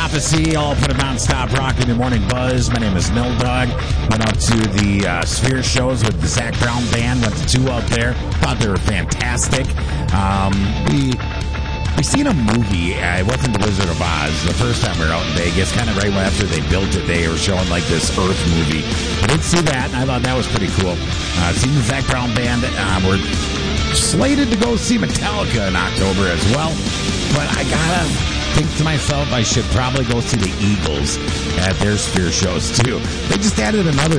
Prophecy, all put a non-stop rock in your morning buzz. My name is Mill Dog. Went out to the Sphere shows with the Zac Brown Band. Went to 2 out there. Thought they were fantastic. We seen a movie. It wasn't The Wizard of Oz. The first time we were out in Vegas, kind of right after they built it, they were showing like this Earth movie. I did see that, and I thought that was pretty cool. Seen the Zac Brown Band. We're slated to go see Metallica in October as well. But I gotta think to myself, I should probably go see the Eagles at their Sphere shows too. They just added another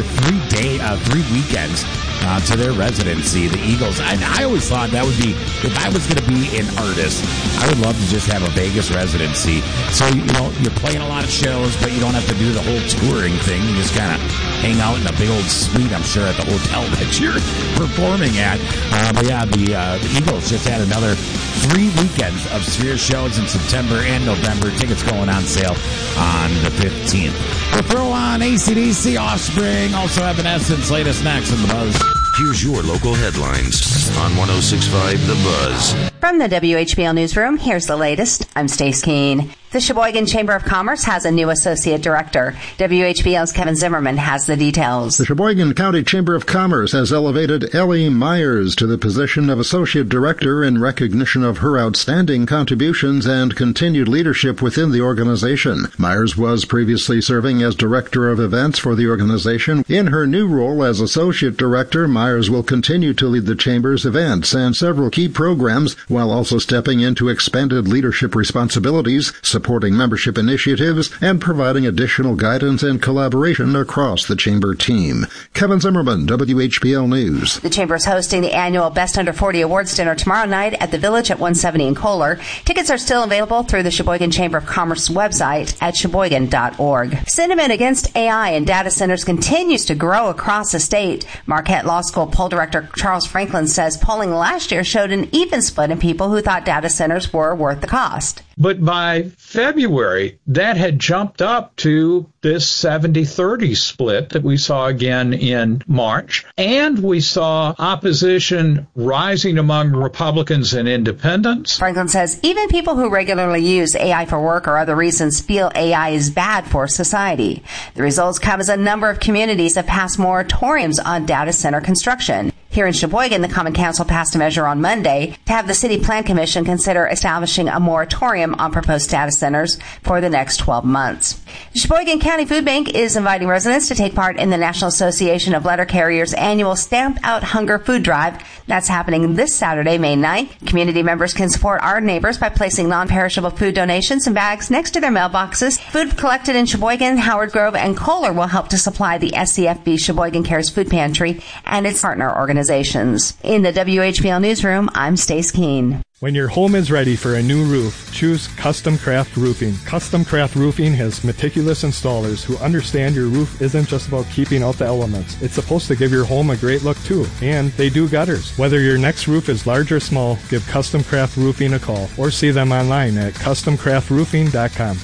3 weekends to their residency, the Eagles. I always thought that would be, if I was going to be an artist, I would love to just have a Vegas residency. So, you're playing a lot of shows, but you don't have to do the whole touring thing. You just kind of hang out in a big old suite, I'm sure, at the hotel that you're performing at. But yeah, the Eagles just had another 3 weekends of Sphere shows in September and November. Tickets going on sale on the 15th. We'll throw on AC/DC, Offspring, also Evanescence, latest next in the Buzz. Here's your local headlines on 106.5 The Buzz. From the WHBL Newsroom, here's the latest. I'm Stace Keene. The Sheboygan Chamber of Commerce has a new associate director. WHBL's Kevin Zimmerman has the details. The Sheboygan County Chamber of Commerce has elevated Ellie Myers to the position of associate director in recognition of her outstanding contributions and continued leadership within the organization. Myers was previously serving as director of events for the organization. In her new role as associate director, Myers will continue to lead the Chamber's events and several key programs while also stepping into expanded leadership responsibilities, supporting membership initiatives, and providing additional guidance and collaboration across the Chamber team. Kevin Zimmerman, WHBL News. The Chamber is hosting the annual Best Under 40 Awards Dinner tomorrow night at the Village at 170 in Kohler. Tickets are still available through the Sheboygan Chamber of Commerce website at sheboygan.org. Sentiment against AI and data centers continues to grow across the state. Marquette Law School poll director Charles Franklin says polling last year showed an even split in people who thought data centers were worth the cost. But by February, that had jumped up to this 70-30 split that we saw again in March. And we saw opposition rising among Republicans and independents. Franklin says even people who regularly use AI for work or other reasons feel AI is bad for society. The results come as a number of communities have passed moratoriums on data center construction. Here in Sheboygan, the Common Council passed a measure on Monday to have the City Plan Commission consider establishing a moratorium on proposed data centers for the next 12 months. The Sheboygan County Food Bank is inviting residents to take part in the National Association of Letter Carriers' annual Stamp Out Hunger Food Drive. That's happening this Saturday, May 9th. Community members can support our neighbors by placing non-perishable food donations in bags next to their mailboxes. Food collected in Sheboygan, Howard Grove, and Kohler will help to supply the SCFB Sheboygan Cares Food Pantry and its partner organizations. In the WHBL Newsroom, I'm Stace Keene. When your home is ready for a new roof, choose Custom Craft Roofing. Custom Craft Roofing has meticulous installers who understand your roof isn't just about keeping out the elements. It's supposed to give your home a great look too. And they do gutters. Whether your next roof is large or small, give Custom Craft Roofing a call or see them online at customcraftroofing.com.